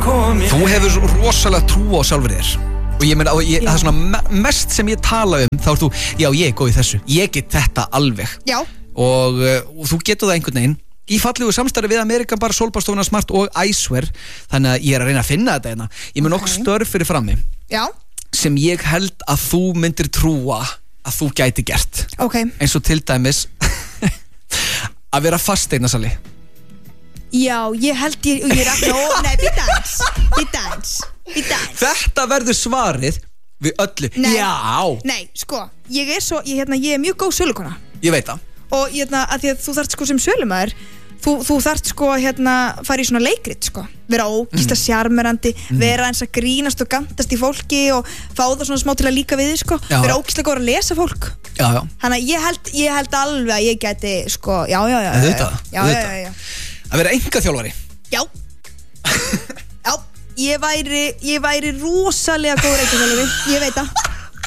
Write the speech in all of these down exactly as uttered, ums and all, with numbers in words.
Þú hefur svo rosalega trú á sjálfur þér. Og ég meina, ég, það er svona mest sem ég tala um, þá er þú, já ég er góð í þessu. Ég get þetta alveg. Já. Og, og þú getur það einhvern veginn. Í fallegu samstarfi við Amerikan Bar, Sólbárstofuna Smart og Icewear. Þannig að ég er að reyna að finna þetta hérna. Ég mun nokkuð störf fyrir frammi. Já. Sem ég held að þú myndir trúa að þú gæti gert. Ok. Eins og til dæmis að vera fasteignasali. Já, ég held ég, ég er ekki, ó, nei, býta eins, býta eins, býta eins. Þetta verður svarið við öllu. Nei. Já. Nei, sko, ég er svo, ég, hérna, ég er mjög góð sölukona. Ég veit það. Og hérna, að því að þú þarft sko sem sölumæður, þú, þú þarft sko hérna fara í svona leikrit sko, vera ógísla mm. sjarmerandi, mm. vera eins að grínast og gantast í fólki og fá það svona smá til að líka við þig sko, já. Vera ógísla góður að lesa fólk. Já, já. Þannig að ég held, ég held alveg að ég geti sko, já, já, já. Já, já, já, já, já, já. Að vera einkaþjálfari. Já. Já, ég væri, ég væri rosalega góður einkaþjálfari, ég veit það.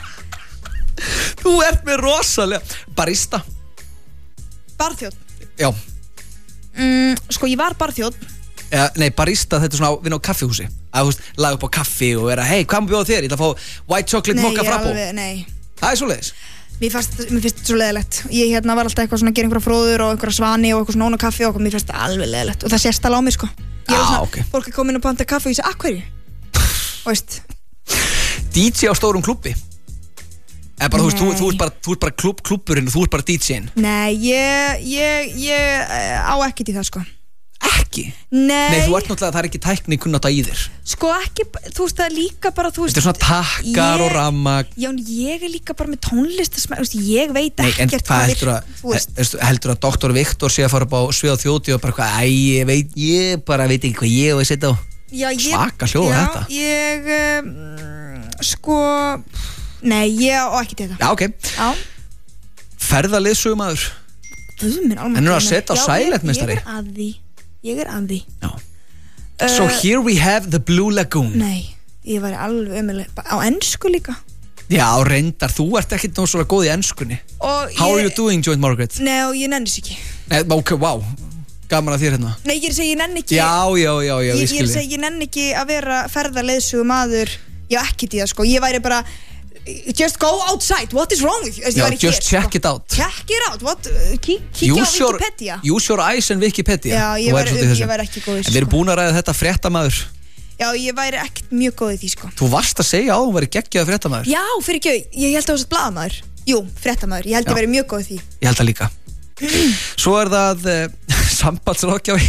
Þú ert með rosalega barista. Barþjónn. Já. Mm, sko, ég var barþjónn. Ja, nei, barista, þetta er svona að vinna á kaffihúsi. Að, þú veist, laga upp á kaffi og vera, hei, hvað maður bjóða þér? Ég ætla að fá white chocolate mocha frappo. Nei, ég alveg, nei. Það er svoleiðis. Mér fannst, mér finnst þetta svo leiðilegt. Ég hérna var alltaf eitthvað svona að gera einhverja fróður og einhverja svani og eitthvað svona ón og kaffi og mér finnst þetta alveg leiðilegt. Og það sést alveg á mig, sko. Ég er ah, svona, okay. Fólk er komin að panta kaffi og ég segi, akkurju? Og veist. D J á stórum klubbi. Eða bara, þú veist, þú, þú ert bara, þú ert bara klubb, klubburinn og þú ert bara D J-inn. Nei, ég, ég, ég á ekkert í það, sko. Ekki? Nei. Nei, þú ert náttúrulega, það er ekki tækni kunnátta í þér. Sko ekki, þú veist, það er líka bara, þú veist. Þetta er svona takkar og ramag. Já, en ég er líka bara með tónlist, þú veist, ég veit ekkert. Nei, en hvað heldur að, heldur, heldur að doktor Viktor sé að fara upp á svið á þjóti og bara hvað, æ, ég veit, ég bara veit ekki hvað ég og ég setja á. Já, ég. Svaka hljóða þetta. Já, ég, um, sko, nei, ég á ekki til þetta. Já, ok. Já. Ferðaliðsögumaður. Guð minn, alveg. En nú að setja á Silent-meistari. Ég er að því. Ég er að því. Já. Uh, so here we have the Blue Lagoon. Nei, ég var alveg ömuleg. Á ensku líka. Já, reyndar, þú ert ekki náttúrulega svona góð í enskunni. Og How ég, are you doing, Joint Margaret? Nei, og ég nennis ekki. Nei, ok, wow. Gaman að þér hérna. Nei, ég er að segja, ég nenni ekki. Já, já, já, já, ég, ég skil ég er að segja, ég nenni ekki að vera ferðaleiðsögumaður. Ég á ekki í það, sko. Ég væri bara just go outside, what is wrong with you? Já, just hér, check sko. it out. Check it out, what, uh, kíkja á your, Wikipedia. Use your eyes and Wikipedia. Já, ég væri, ég væri ekki góð í þessu. En við erum búin að ræða þetta fréttamaður. Já, ég væri ekkert mjög góð í því, sko. Þú varst að segja á að þú væri geggjað fréttamaður. Já, fyrir ekki, ég held að það var blaðamaður. Jú, fréttamaður, ég held að ég væri mjög góð í því. Ég held að líka. Svo er það uh, sambandsráðgjafi.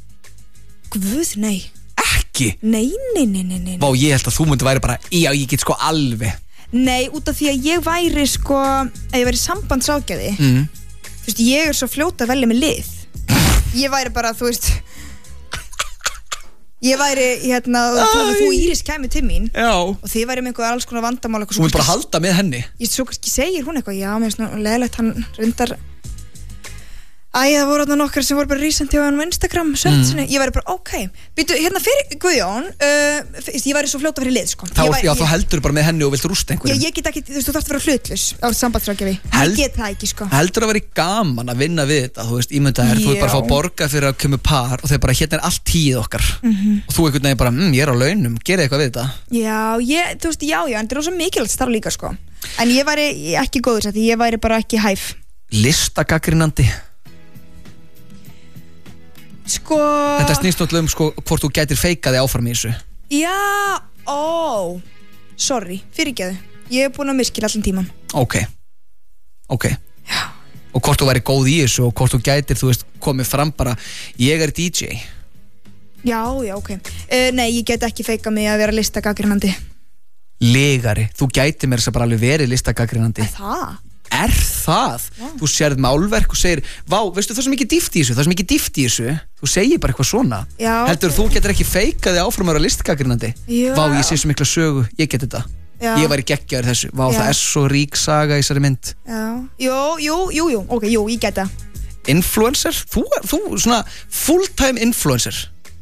Guð, nei. Ekki? Nei, nei, nei, nei, nei. Vá, ég held að þú myndi væri bara, já, ég get sko alveg. Nei, út af því að ég væri sko, að ég væri sambandsráðgjafi. Mm. Þú veist, ég er svo fljóta að velja með lið. Ég væri bara, þú veist, ég væri, hérna, þú, þú Íris kæmi til mín. Já. Og þið væri með einhver alls konar vandamál. Þú vil bara halda með henni. Ég svo kannski segir hún eitthvað, já, mér er svona leðilegt, hann reyndar. Æ, það voru þarna nokkar sem voru bara rísandi á hann á Instagram söndsinni. Mm. Ég væri bara, ok, býtu, hérna fyrir Guðjón, uh, ég væri svo fljóta fyrir lið, sko. Þá, væri, já, ég, þá heldur bara með henni og vilt rústa einhverjum. Ég, ég get ekki, þú veist, þú þarft að vera hlutlaus á sambandsráðgjafi. Held, ég get það ekki, sko. Heldur að vera gaman að vinna við þetta, þú veist, ímyndaðir, þú er bara að fá borga fyrir að koma par og þeir bara, hérna er allt tíð okkar. Mm-hmm. Og þú einhvern veginn bara, mm, ég er á launum, gerið eitthvað við þetta. Já, ég, þú veist, já, já, en þetta er rosa mikilvægt starf líka, sko. En ég væri ekki góður, því ég væri bara ekki hæf. Listagagnrýnandi. Sko... Þetta snýst náttúrulega um sko hvort þú gætir feikaði áfram í þessu. Já, ó, sorry, fyrirgeðu. Ég hef búin að miskila allan tíman. Ok, ok. Já. Og hvort þú væri góð í þessu og hvort þú gætir, þú veist, komið fram bara, ég er D J. Já, já, ok. Uh, nei, ég get ekki feikað mig að vera listagagnrýnandi. Legari, þú gætir mér þess að bara alveg verið listagagnrýnandi. Er það? Er það? Já. Þú sérð málverk og segir, vá, veistu það er svo mikið dýft í þessu, það er svo mikið dýft í þessu. Þú segir bara eitthvað svona. Já, heldur okay. Þú getur ekki feikaði áfram að vera listagagnrýnandi. Vá, ég sé svo mikla sögu, ég get þetta. Já. Ég væri geggjaður þessu. Vá, já. Það er svo rík saga í þessari mynd. Já, jú, jú, jú, jú, ok, jú, ég get það. Influencer? Þú, þú svona full-time influencer.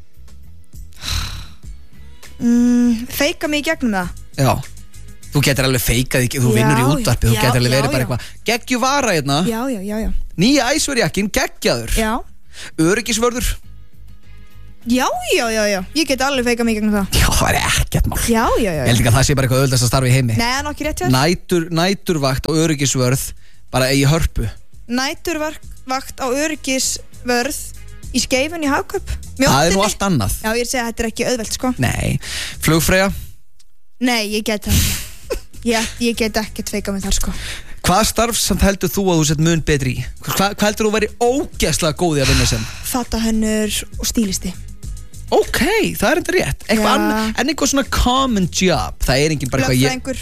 Mm, feika mig í gegnum það. Já. Þú getur alveg feikað, þú vinnur í útvarpið, þú getur alveg verið bara eitthvað geggju vara hérna. Já, já, já, já. Nýja æsverjakkin, geggjaður. Já. Öryggisvörður. Já, já, já, já, ég get alveg feika mig gegn það. Já, það væri ekkert mál. Já, já, já, Ég já. held ekki að það sé bara eitthvað auðvitað að starfa í heimi. Nei, það er ekki rétt hjá. Nætur, næturvakt og öryggisvörð bara í Hörpu. Næturvakt á öryggisvörð í Skeifun í Hagkaup. Það er nú allt annað. Já, ég er að segja að þetta er ekki auðvelt, sko. Nei, flugfreyja. Nei, ég get það ekki. Ég, ég get ekkert feika mig þar, sko. Hvaða starf samt heldur þú að þú sett mun betri í? Hva, hvað heldur þú væri ógeðslega góði að vinna sem? Fatahönnur og stílisti. Ok, það er enda rétt. Eitthvað Já. annað, en eitthvað svona common job. Það er engin bara eitthvað ég... Lögfræðingur.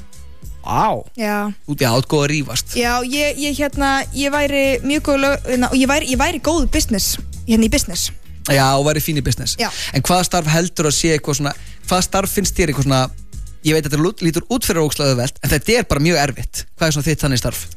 Á, Já. út í átt góð að rífast. Já, ég, ég hérna, ég væri mjög góð lög, og ég væri, ég væri góð business, hérna í business. Já, og væri fín í business. Já. En hvaða starf heldur að sé eitthvað svona, hvaða starf finnst þér eitthvað svona, ég veit að þetta lítur út fyrir ógeðslega auðvelt, en þetta er bara mjög erfitt. Hvað er svona þitt þannig starf?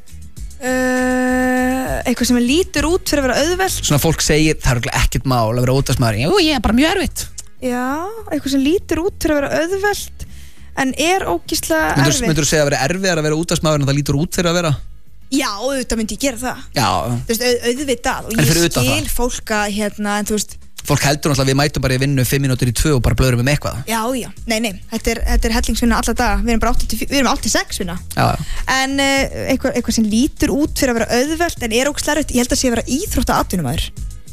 Uh, eitthvað sem lítur út fyrir að vera auðvelt. Svona fólk segir, það er örugglega ekkert mál að vera útvarpsmaður. Jú, ég er bara mjög erfitt. Já, eitthvað sem lítur út fyrir að vera auðvelt, en er ógeðslega Myndur, erfitt. myndur þú segja að vera erfiðar að vera útvarpsmaður en það lítur út fyrir að vera? Já, auðvitað myndi ég gera það. Já. Þú veist, auð, auðvitað, og En ég fyrir utan skil það? fólk að, hérna, en þú veist, Fólk heldur náttúrulega að við mætum bara í vinnu fimm mínútur í tvö og bara blöðrum um eitthvað. já, já, nei, nei, þetta er, þetta er hellingsvinna alla daga, við erum bara átta til fjö- við erum átta til sex vinna. Já, En uh, eitthvað, eitthvað sem lítur út fyrir að vera auðvelt en er ógeðslega erfitt, ég held að sé að vera íþrótta atvinnumæður.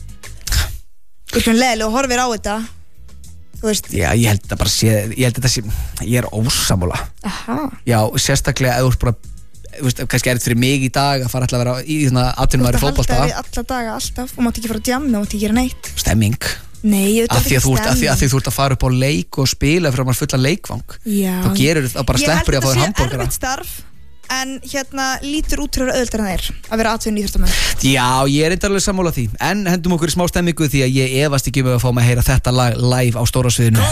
Eitthvað leðilega og horfir á þetta, þú veist. já, ég held að bara sé, ég held að þetta sé, ég er ósammála. Aha. Já, sérstaklega ef þú ert bara, þú veist, kannski er þetta fyrir mig í dag að fara alltaf að vera í svona atvinnumæður í fótbolta. Þú ert að halda við alla daga alltaf og mátt ekki fara að djamna og mátt ekki gera neitt. Stemming. Nei, ég Af því að þú ert, af því að því þú ert að fara upp á leik og spila fyrir að maður fulla leikvang. Já. Þá gerur þá bara sleppur ég að fá þér Ég held hambúrgara. að þetta sé erfitt starf en hérna lítur út fyrir að auðvitað en það er að vera atvinnu íþróttamaður. Já, ég er eitthvað alveg sammála því. En hendum okkur í smá stemmingu því að ég efast ekki um að fá mig að heyra þetta lag live á stóra sviðinu.